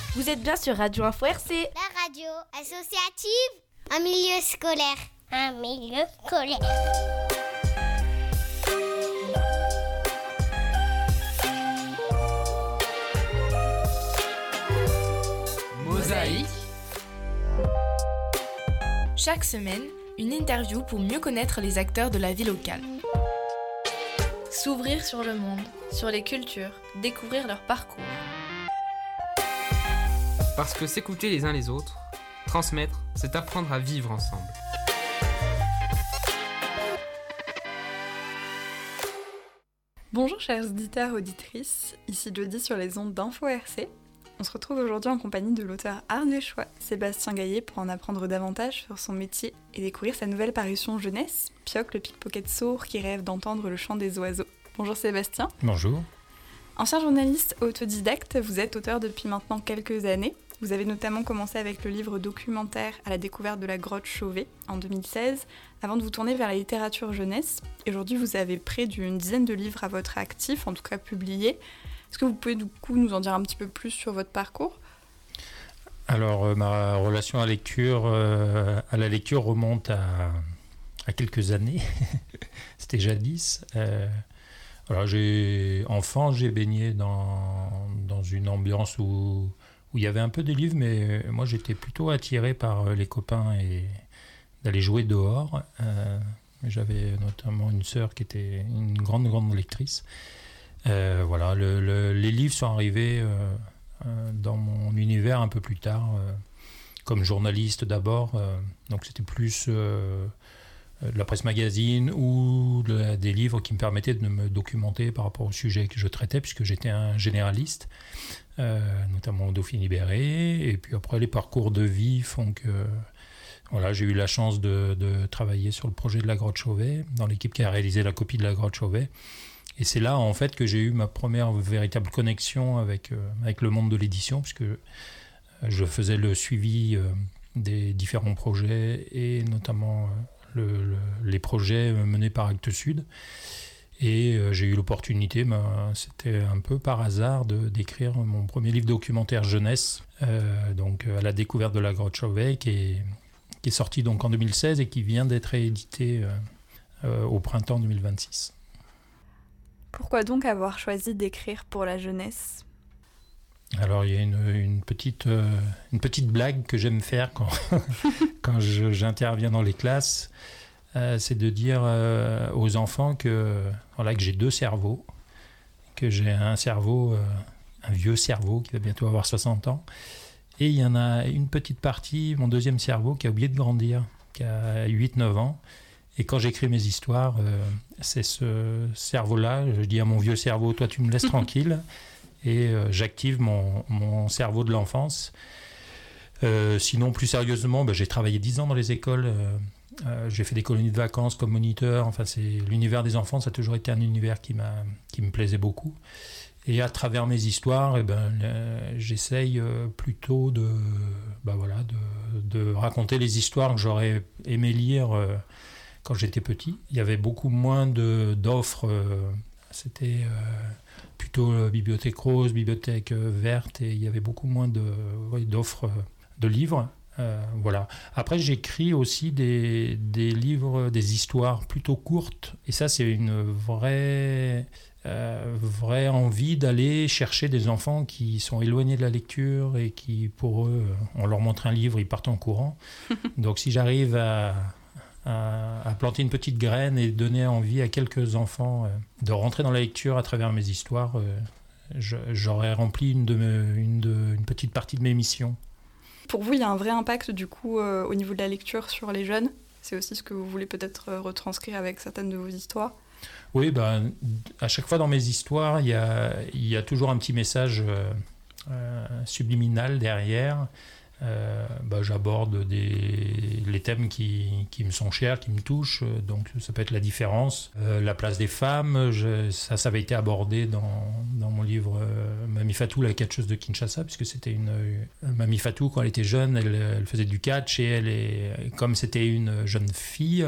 Vous êtes bien sur Radio Info RC. La radio associative, un milieu scolaire. Un milieu scolaire. Mosaïque. Chaque semaine, une interview pour mieux connaître les acteurs de la vie locale. S'ouvrir sur le monde, sur les cultures, découvrir leur parcours. Parce que s'écouter les uns les autres, transmettre, c'est apprendre à vivre ensemble. Bonjour chers auditeurs, auditrices, ici Jody sur les ondes d'Info RC. On se retrouve aujourd'hui en compagnie de l'auteur ardéchois Sébastien Gaillet pour en apprendre davantage sur son métier et découvrir sa nouvelle parution jeunesse, Pioc le pickpocket sourd qui rêve d'entendre le chant des oiseaux. Bonjour Sébastien. Bonjour. Ancien journaliste autodidacte, vous êtes auteur depuis maintenant quelques années. Vous avez notamment commencé avec le livre documentaire À la découverte de la grotte Chauvet en 2016, avant de vous tourner vers la littérature jeunesse. Et aujourd'hui, vous avez près d'une dizaine de livres à votre actif, en tout cas publiés. Est-ce que vous pouvez du coup nous en dire un petit peu plus sur votre parcours ? Alors, ma relation à la lecture remonte à quelques années. C'était jadis. Alors, enfant, j'ai baigné dans une ambiance où il y avait un peu de livres, mais moi, j'étais plutôt attiré par les copains et d'aller jouer dehors. J'avais notamment une sœur qui était une grande lectrice. Voilà, les livres sont arrivés dans mon univers un peu plus tard, comme journaliste d'abord. Donc c'était plus de la presse magazine ou des livres qui me permettaient de me documenter par rapport au sujet que je traitais, puisque j'étais un généraliste, notamment Dauphine libéré. Et puis après, les parcours de vie font que voilà, j'ai eu la chance de travailler sur le projet de la grotte Chauvet, dans l'équipe qui a réalisé la copie de la grotte Chauvet. Et c'est là, en fait, que j'ai eu ma première véritable connexion avec le monde de l'édition, puisque je faisais le suivi des différents projets, et notamment les projets menés par Actes Sud. Et j'ai eu l'opportunité, c'était un peu par hasard, d'écrire mon premier livre documentaire jeunesse, donc À la découverte de la grotte Chauvet, qui est sorti donc en 2016 et qui vient d'être édité au printemps 2026. Pourquoi donc avoir choisi d'écrire pour la jeunesse ? Alors il y a une petite blague que j'aime faire quand j'interviens dans les classes, c'est de dire aux enfants que j'ai deux cerveaux, que j'ai un vieux cerveau qui va bientôt avoir 60 ans, et il y en a une petite partie, mon deuxième cerveau, qui a oublié de grandir, qui a 8-9 ans. Et quand j'écris mes histoires, c'est ce cerveau-là, je dis à mon vieux cerveau, toi tu me laisses tranquille, et j'active mon cerveau de l'enfance. Sinon, plus sérieusement, j'ai travaillé 10 ans dans les écoles, j'ai fait des colonies de vacances comme moniteur, enfin l'univers des enfants, ça a toujours été un univers qui me plaisait beaucoup. Et à travers mes histoires, j'essaye plutôt de raconter les histoires que j'aurais aimé lire quand j'étais petit. Il y avait beaucoup moins d'offres, c'était plutôt bibliothèque rose, bibliothèque verte, et il y avait beaucoup moins d'offres de livres. Voilà. Après, j'écris aussi des livres, des histoires plutôt courtes, et ça, c'est une vraie envie d'aller chercher des enfants qui sont éloignés de la lecture et qui, pour eux, on leur montre un livre, ils partent en courant. Donc, si j'arrive à planter une petite graine et donner envie à quelques enfants de rentrer dans la lecture à travers mes histoires, j'aurais rempli une petite partie de mes missions. Pour vous, il y a un vrai impact du coup au niveau de la lecture sur les jeunes ? C'est aussi ce que vous voulez peut-être retranscrire avec certaines de vos histoires ? Oui, à chaque fois dans mes histoires, il y a toujours un petit message subliminal derrière. J'aborde les thèmes qui me sont chers, qui me touchent, donc ça peut être la différence, la place des femmes, ça avait été abordé dans mon livre Mamie Fatou, la catcheuse de Kinshasa, puisque c'était Mamie Fatou, quand elle était jeune, elle faisait du catch, et comme c'était une jeune fille,